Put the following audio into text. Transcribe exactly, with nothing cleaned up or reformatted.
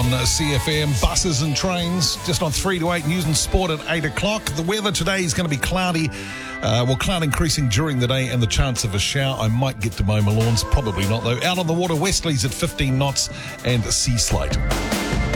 on C F M. Buses and trains just on three to eight. News and sport at eight o'clock. The weather today is going to be cloudy. Uh, well, cloud increasing during the day and the chance of a shower. I might get to mow my lawns. Probably not, though. Out on the water, Westerlies at fifteen knots and sea slate.